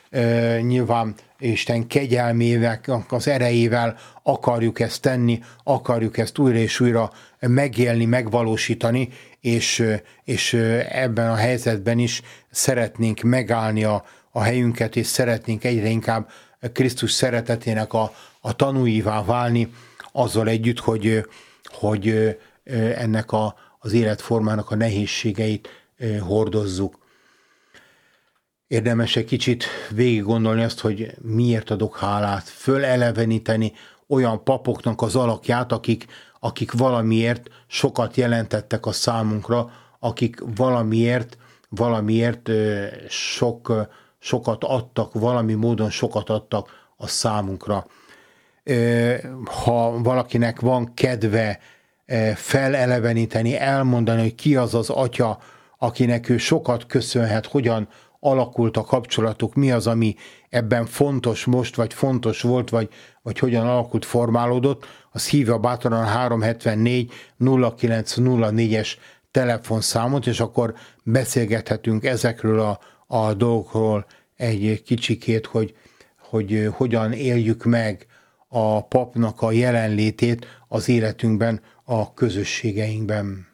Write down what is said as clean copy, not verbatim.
nyilván Isten kegyelmével, az erejével akarjuk ezt tenni, akarjuk ezt újra és újra megélni, megvalósítani, és ebben a helyzetben is szeretnénk megállni a helyünket, és szeretnénk egyre inkább Krisztus szeretetének a tanúivá válni, azzal együtt, hogy ennek az életformának a nehézségeit hordozzuk. Érdemes egy kicsit végig gondolni azt, hogy miért adok hálát, föleleveníteni olyan papoknak az alakját, akik valamiért sokat jelentettek a számunkra, akik valamiért sokat adtak, valami módon sokat adtak a számunkra. Ha valakinek van kedve feleleveníteni, elmondani, hogy ki az az atya, akinek ő sokat köszönhet, hogyan alakult a kapcsolatuk, mi az, ami ebben fontos most, vagy fontos volt, vagy hogyan alakult, formálódott, az hívja bátran a 374 0904-es telefonszámot, és akkor beszélgethetünk ezekről a dolgokról egy kicsikét, hogy hogyan éljük meg a papnak a jelenlétét az életünkben, a közösségeinkben.